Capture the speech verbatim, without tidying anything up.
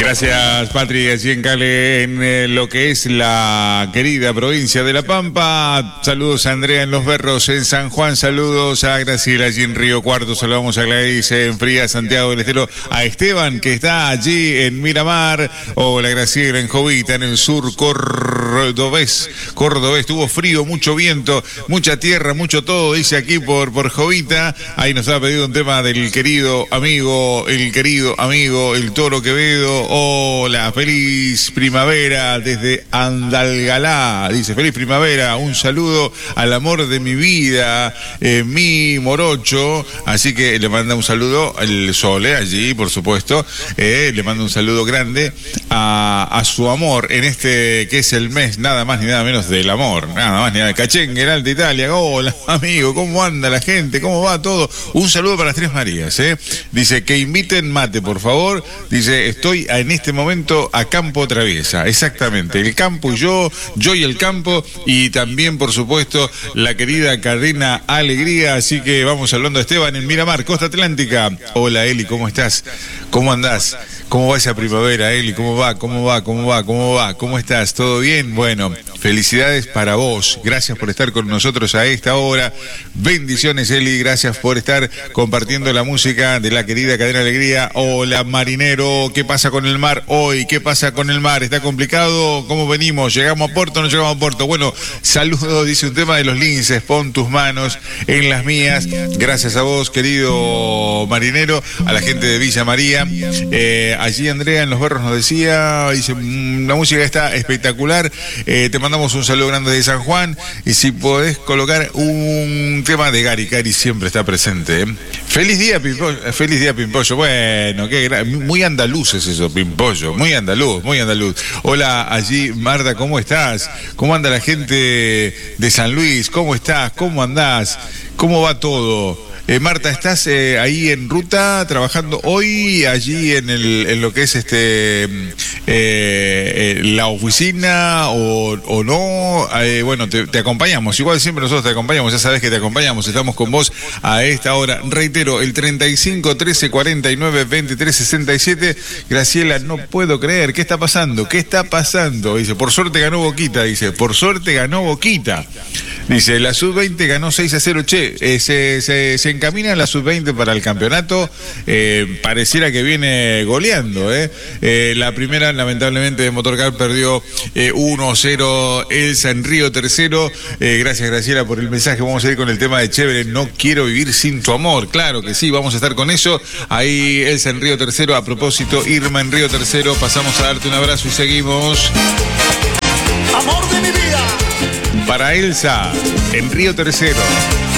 Gracias, Patri, allí en Cale, en eh, lo que es la querida provincia de La Pampa. Saludos a Andrea en Los Berros, en San Juan. Saludos a Graciela allí en Río Cuarto. Saludamos a Gladys en Fría, Santiago del Estero. A Esteban, que está allí en Miramar. Hola, Graciela en Jovita, en el sur cordobés. Cordobés, tuvo frío, mucho viento, mucha tierra, mucho todo, dice aquí por, por Jovita. Ahí nos ha pedido un tema del querido amigo, el querido amigo, el Toro Quevedo. Hola, feliz primavera desde Andalgalá. Dice, feliz primavera, un saludo al amor de mi vida, eh, mi morocho. Así que le manda un saludo el Sole allí, por supuesto. Eh, le manda un saludo grande a, a su amor en este que es el mes nada más ni nada menos del amor. Nada más ni nada. Cachengue, en Alta Italia. Hola, amigo, ¿cómo anda la gente? ¿Cómo va todo? Un saludo para las Tres Marías. Eh. Dice, que inviten mate, por favor. Dice, estoy en este momento a Campo Traviesa, exactamente, el campo y yo, yo y el campo, y también por supuesto la querida cadena Alegría. Así que vamos hablando de Esteban en Miramar, Costa Atlántica. Hola Eli, ¿cómo estás? ¿Cómo andás? ¿Cómo va esa primavera, Eli? ¿Cómo va? ¿Cómo va? ¿Cómo va? ¿Cómo va? ¿Cómo estás? ¿Todo bien? Bueno, felicidades para vos. Gracias por estar con nosotros a esta hora. Bendiciones, Eli. Gracias por estar compartiendo la música de la querida Cadena Alegría. Hola, marinero. ¿Qué pasa con el mar hoy? ¿Qué pasa con el mar? ¿Está complicado? ¿Cómo venimos? ¿Llegamos a puerto o no llegamos a puerto? Bueno, saludos. Dice un tema de los linces. Pon tus manos en las mías. Gracias a vos, querido marinero. A la gente de Villa María. Eh, Allí Andrea en Los Berros nos decía, dice, la música está espectacular, eh, te mandamos un saludo grande de San Juan, y si podés colocar un tema de Gary, Gary siempre está presente. ¿eh? Feliz día, Pimpollo, feliz día, Pimpollo. Bueno, qué gra... muy andaluz es eso, Pimpollo, muy andaluz, muy andaluz. Hola, allí Marta, ¿cómo estás? ¿Cómo anda la gente de San Luis? ¿Cómo estás? ¿Cómo andás? ¿Cómo va todo? Eh, Marta, ¿estás eh, ahí en ruta trabajando hoy allí en, el, en lo que es este eh, eh, la oficina o, o no? Eh, bueno, te, te acompañamos, igual siempre nosotros te acompañamos, ya sabes que te acompañamos, estamos con vos a esta hora. Reitero, el treinta y cinco, trece, cuarenta y nueve, veintitrés, sesenta y siete. Graciela, no puedo creer, ¿qué está pasando? ¿Qué está pasando? Dice, por suerte ganó Boquita, dice, por suerte ganó Boquita. Dice, la sub veinte ganó seis a cero, che, eh, se, se, se encamina la sub veinte para el campeonato, eh, pareciera que viene goleando, eh. Eh, la primera, lamentablemente, de Motorcar perdió eh, uno a cero, Elsa en Río tercero, eh, gracias Graciela por el mensaje. Vamos a ir con el tema de Chévere, no quiero vivir sin tu amor, claro que sí, vamos a estar con eso, ahí Elsa en Río tercero, a propósito, Irma en Río tercero, pasamos a darte un abrazo y seguimos. Amor de mi vida. Para Elsa, en Río Tercero.